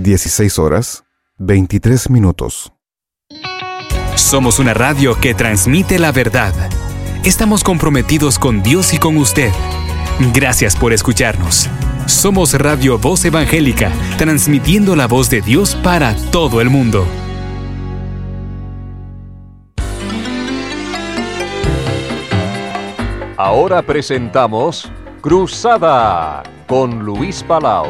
16 horas, 23 minutos. Somos una radio que transmite la verdad. Estamos comprometidos con Dios y con usted. Gracias por escucharnos. Somos Radio Voz Evangélica, transmitiendo la voz de Dios para todo el mundo. Ahora presentamos Cruzada con Luis Palau.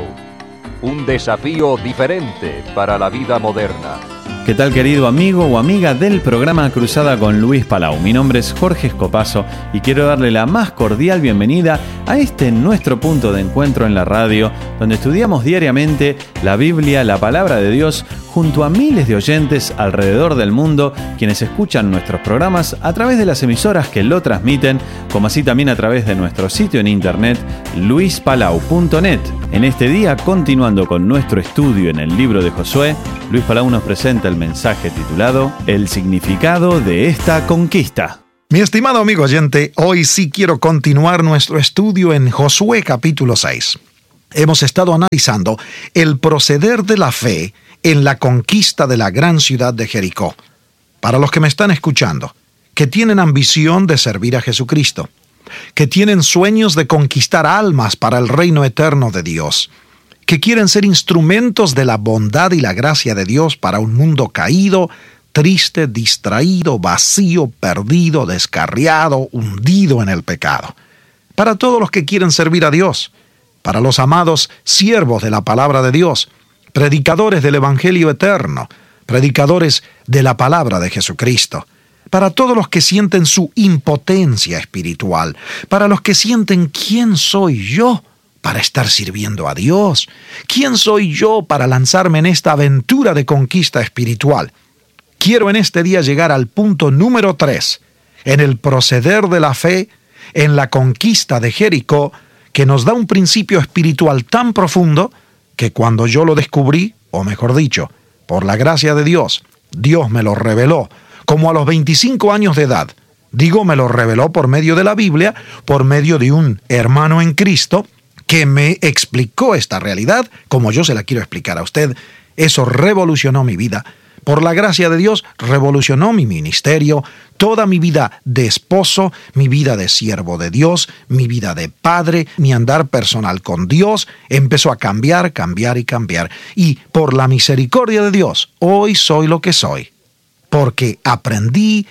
Un desafío diferente para la vida moderna. ¿Qué tal, querido amigo o amiga del programa Cruzada con Luis Palau? Mi nombre es Jorge Escopazo y quiero darle la más cordial bienvenida a este nuestro punto de encuentro en la radio, donde estudiamos diariamente la Biblia, la Palabra de Dios, junto a miles de oyentes alrededor del mundo, quienes escuchan nuestros programas a través de las emisoras que lo transmiten, como así también a través de nuestro sitio en internet, luispalau.net. En este día, continuando con nuestro estudio en el libro de Josué, Luis Palau nos presenta el mensaje titulado El significado de esta conquista. Mi estimado amigo oyente, hoy sí quiero continuar nuestro estudio en Josué capítulo 6. Hemos estado analizando el proceder de la fe en la conquista de la gran ciudad de Jericó. Para los que me están escuchando, que tienen ambición de servir a Jesucristo, que tienen sueños de conquistar almas para el reino eterno de Dios, que quieren ser instrumentos de la bondad y la gracia de Dios para un mundo caído, triste, distraído, vacío, perdido, descarriado, hundido en el pecado. Para todos los que quieren servir a Dios, para los amados siervos de la palabra de Dios, predicadores del Evangelio eterno, predicadores de la palabra de Jesucristo, para todos los que sienten su impotencia espiritual, para los que sienten ¿quién soy yo para estar sirviendo a Dios? ¿Quién soy yo para lanzarme en esta aventura de conquista espiritual? Quiero en este día llegar al punto número 3, en el proceder de la fe, en la conquista de Jericó, que nos da un principio espiritual tan profundo que cuando yo lo descubrí, o mejor dicho, por la gracia de Dios, Dios me lo reveló, como a los 25 años de edad. Digo, me lo reveló por medio de la Biblia, por medio de un hermano en Cristo, que me explicó esta realidad como yo se la quiero explicar a usted. Eso revolucionó mi vida. Por la gracia de Dios, revolucionó mi ministerio, toda mi vida de esposo, mi vida de siervo de Dios, mi vida de padre, mi andar personal con Dios, empezó a cambiar, cambiar y cambiar. Y por la misericordia de Dios, hoy soy lo que soy, porque aprendí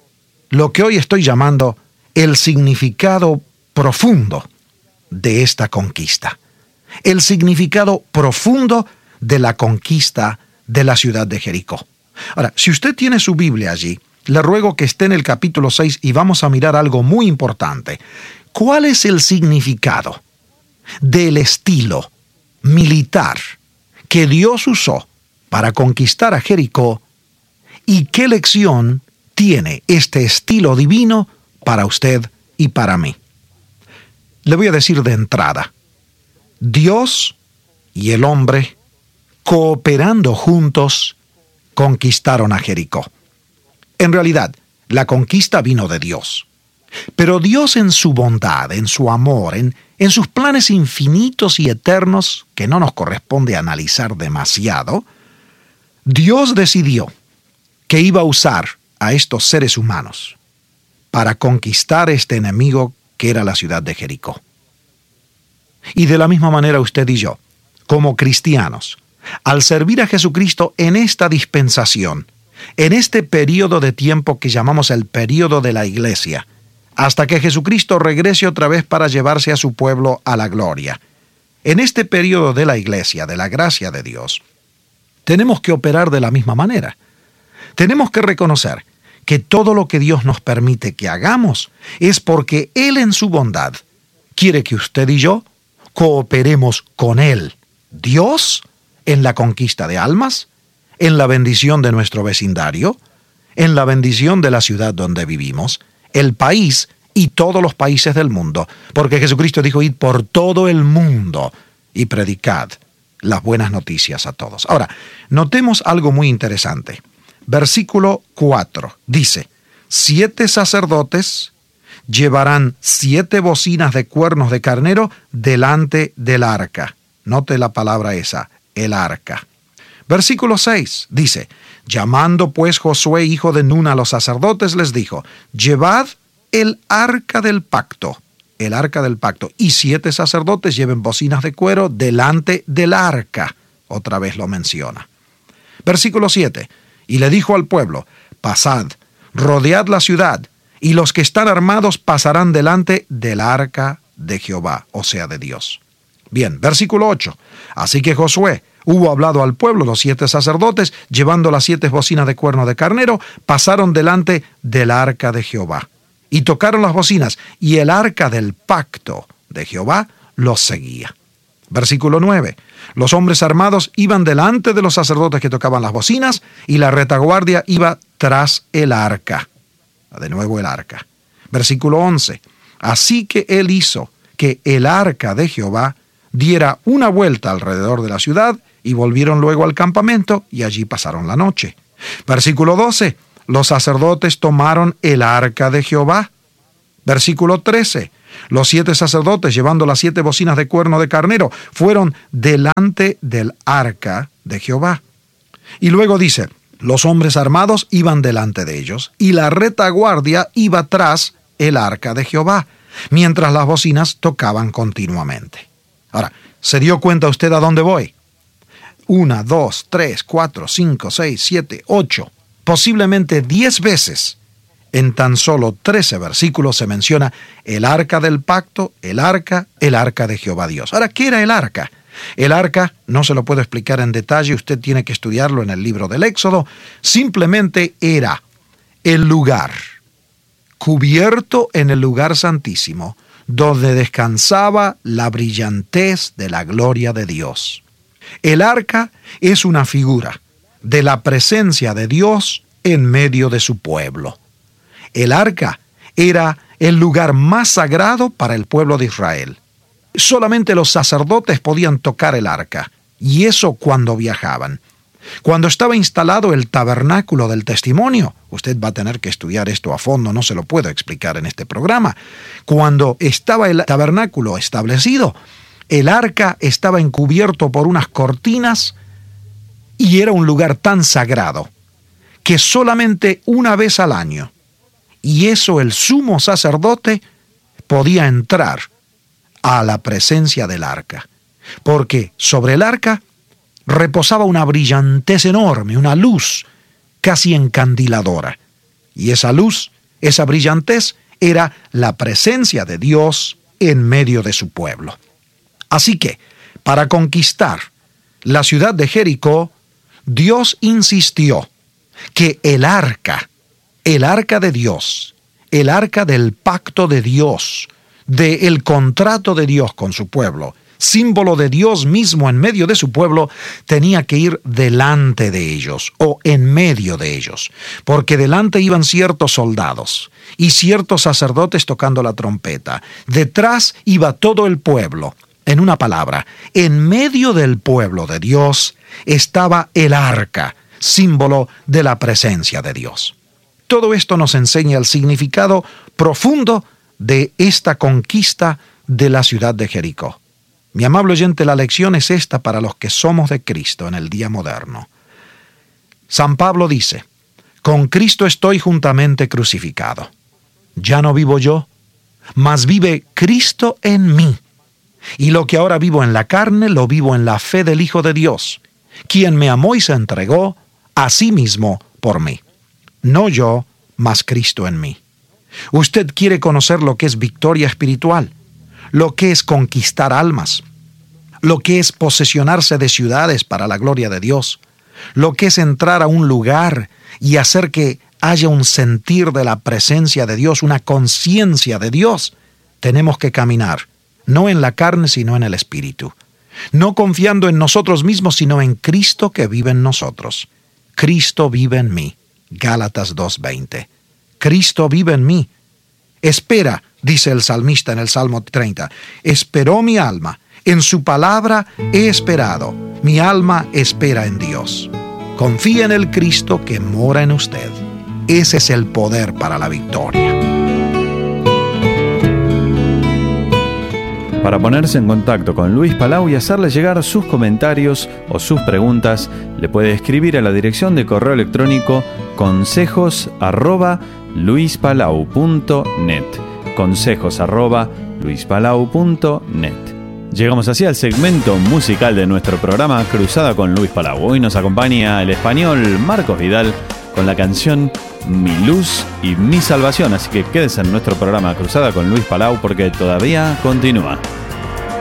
lo que hoy estoy llamando el significado profundo de esta conquista. El significado profundo de la conquista de la ciudad de Jericó. Ahora, si usted tiene su Biblia allí, le ruego que esté en el capítulo 6 y vamos a mirar algo muy importante. ¿Cuál es el significado del estilo militar que Dios usó para conquistar a Jericó y qué lección tiene este estilo divino para usted y para mí? Le voy a decir de entrada, Dios y el hombre, cooperando juntos, conquistaron a Jericó. En realidad, la conquista vino de Dios. Pero Dios en su bondad, en su amor, en sus planes infinitos y eternos, que no nos corresponde analizar demasiado, Dios decidió que iba a usar a estos seres humanos para conquistar este enemigo que era la ciudad de Jericó. Y de la misma manera usted y yo, como cristianos, al servir a Jesucristo en esta dispensación, en este periodo de tiempo que llamamos el periodo de la iglesia, hasta que Jesucristo regrese otra vez para llevarse a su pueblo a la gloria. En este periodo de la iglesia, de la gracia de Dios, tenemos que operar de la misma manera. Tenemos que reconocer que todo lo que Dios nos permite que hagamos es porque Él en su bondad quiere que usted y yo cooperemos con Él, Dios, en la conquista de almas, en la bendición de nuestro vecindario, en la bendición de la ciudad donde vivimos, el país y todos los países del mundo, porque Jesucristo dijo, id por todo el mundo y predicad las buenas noticias a todos. Ahora, notemos algo muy interesante. Versículo 4 dice, 7 sacerdotes llevarán 7 bocinas de cuernos de carnero delante del arca. Note la palabra esa, el arca. Versículo 6 dice: llamando pues Josué, hijo de Nun, a los sacerdotes, les dijo: llevad el arca del pacto, y 7 sacerdotes lleven bocinas de cuero delante del arca. Otra vez lo menciona. Versículo 7, y le dijo al pueblo: pasad, rodead la ciudad, y los que están armados pasarán delante del arca de Jehová, o sea, de Dios. Bien, versículo 8, así que Josué hubo hablado al pueblo, los 7 sacerdotes, llevando las 7 bocinas de cuerno de carnero, pasaron delante del arca de Jehová, y tocaron las bocinas, y el arca del pacto de Jehová los seguía. Versículo 9, los hombres armados iban delante de los sacerdotes que tocaban las bocinas, y la retaguardia iba tras el arca. De nuevo el arca. Versículo 11, así que él hizo que el arca de Jehová diera una vuelta alrededor de la ciudad, y volvieron luego al campamento, y allí pasaron la noche. Versículo 12, los sacerdotes tomaron el arca de Jehová. Versículo 13, los 7 sacerdotes, llevando las 7 bocinas de cuerno de carnero, fueron delante del arca de Jehová. Y luego dice: los hombres armados iban delante de ellos, y la retaguardia iba tras el arca de Jehová, mientras las bocinas tocaban continuamente. Ahora, ¿se dio cuenta usted a dónde voy? 1, 2, 3, 4, 5, 6, 7, 8, posiblemente 10 veces. En tan solo 13 versículos se menciona el arca del pacto, el arca de Jehová Dios. Ahora, ¿qué era el arca? El arca no se lo puedo explicar en detalle, usted tiene que estudiarlo en el libro del Éxodo. Simplemente era el lugar cubierto en el lugar santísimo, donde descansaba la brillantez de la gloria de Dios. El arca es una figura de la presencia de Dios en medio de su pueblo. El arca era el lugar más sagrado para el pueblo de Israel. Solamente los sacerdotes podían tocar el arca, y eso cuando viajaban. Cuando estaba instalado el tabernáculo del testimonio, usted va a tener que estudiar esto a fondo, no se lo puedo explicar en este programa. Cuando estaba el tabernáculo establecido, el arca estaba encubierto por unas cortinas, y era un lugar tan sagrado que solamente una vez al año, y eso el sumo sacerdote podía entrar a la presencia del arca, porque sobre el arca reposaba una brillantez enorme, una luz casi encandiladora, y esa luz, esa brillantez, era la presencia de Dios en medio de su pueblo. Así que, para conquistar la ciudad de Jericó, Dios insistió que el arca de Dios, el arca del pacto de Dios, del contrato de Dios con su pueblo, símbolo de Dios mismo en medio de su pueblo, tenía que ir delante de ellos o en medio de ellos, porque delante iban ciertos soldados y ciertos sacerdotes tocando la trompeta. Detrás iba todo el pueblo. En una palabra, en medio del pueblo de Dios estaba el arca, símbolo de la presencia de Dios. Todo esto nos enseña el significado profundo de esta conquista de la ciudad de Jericó. Mi amable oyente, la lección es esta para los que somos de Cristo en el día moderno. San Pablo dice: con Cristo estoy juntamente crucificado. Ya no vivo yo, mas vive Cristo en mí. Y lo que ahora vivo en la carne, lo vivo en la fe del Hijo de Dios, quien me amó y se entregó a sí mismo por mí. No yo, mas Cristo en mí. Usted quiere conocer lo que es victoria espiritual, lo que es conquistar almas, lo que es posesionarse de ciudades para la gloria de Dios, lo que es entrar a un lugar y hacer que haya un sentir de la presencia de Dios, una conciencia de Dios. Tenemos que caminar, no en la carne, sino en el Espíritu. No confiando en nosotros mismos, sino en Cristo que vive en nosotros. Cristo vive en mí. Gálatas 2:20. Cristo vive en mí. Espera, dice el salmista en el Salmo 30. Esperó mi alma. En su palabra he esperado. Mi alma espera en Dios. Confía en el Cristo que mora en usted. Ese es el poder para la victoria. Para ponerse en contacto con Luis Palau y hacerle llegar sus comentarios o sus preguntas, le puede escribir a la dirección de correo electrónico consejos@luispalau.net. consejos@luispalau.net. Llegamos así al segmento musical de nuestro programa Cruzada con Luis Palau. Hoy nos acompaña el español Marcos Vidal con la canción Mi Luz y Mi Salvación. Así que quédense en nuestro programa Cruzada con Luis Palau porque todavía continúa.